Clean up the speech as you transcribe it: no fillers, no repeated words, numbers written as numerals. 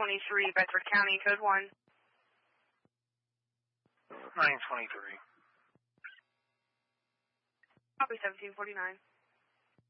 923, Bedford County, code 1. 923. Copy 1749.